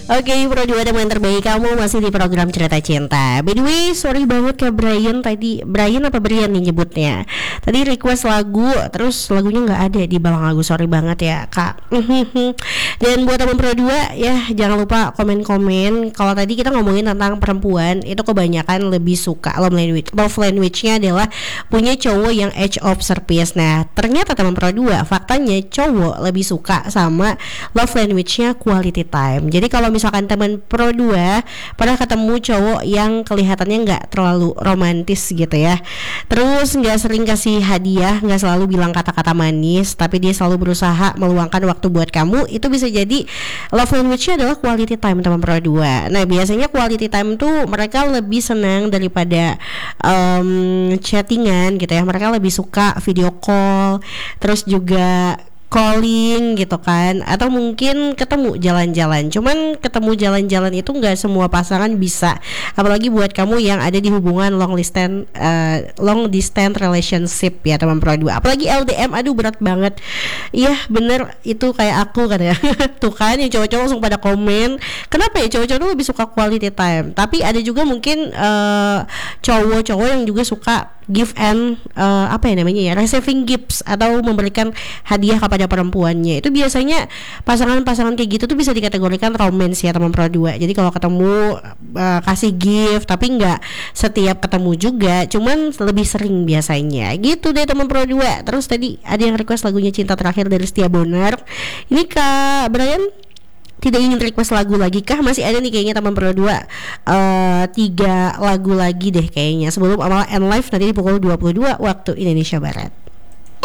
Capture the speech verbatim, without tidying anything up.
Oke, Pro dua teman terbaik kamu masih di program Cerita Cinta. By the way, sorry banget Kak Brian tadi. Brian apa Brian nih nyebutnya? Tadi request lagu, terus lagunya nggak ada di bawah lagu. Sorry banget ya Kak. Dan buat teman Pro dua ya, jangan lupa komen-komen. Kalau tadi kita ngomongin tentang perempuan, itu kebanyakan lebih suka love language. Love language-nya adalah punya cowok yang age of service. Nah, ternyata teman Pro dua, faktanya cowok lebih suka sama love language-nya quality time. Jadi kalau misalkan teman Pro dua pernah ketemu cowok yang kelihatannya nggak terlalu romantis gitu ya, terus nggak sering kasih hadiah, nggak selalu bilang kata-kata manis, tapi dia selalu berusaha meluangkan waktu buat kamu, itu bisa jadi love language-nya adalah quality time teman Pro dua. Nah, biasanya quality time tuh mereka lebih senang daripada um, chattingan gitu ya. Mereka lebih suka video call, terus juga calling gitu kan, atau mungkin ketemu jalan-jalan. Cuman ketemu jalan-jalan itu nggak semua pasangan bisa, apalagi buat kamu yang ada di hubungan long distance uh, long distance relationship ya teman Pro dua. Apalagi L D M, aduh berat banget. Iya bener, itu kayak aku kan ya. Tuh kan yang cowok-cowok langsung pada komen, kenapa ya cowok-cowok tuh lebih suka quality time. Tapi ada juga mungkin uh, cowok-cowok yang juga suka give and uh, apa ya namanya ya, receiving gifts atau memberikan hadiah kepada perempuannya. Itu biasanya pasangan-pasangan kayak gitu tuh bisa dikategorikan romance ya teman Pro dua. Jadi kalau ketemu uh, kasih gift, tapi nggak setiap ketemu juga, cuman lebih sering biasanya. Gitu deh teman Pro dua. Terus tadi ada yang request lagunya Cinta Terakhir dari Setia Bonar. Ini Kak Brian tidak ingin request lagu lagi kah? Masih ada nih kayaknya teman Pro dua, uh, tiga lagu lagi deh kayaknya sebelum Amala End Live nanti di pukul dua puluh dua waktu Indonesia Barat.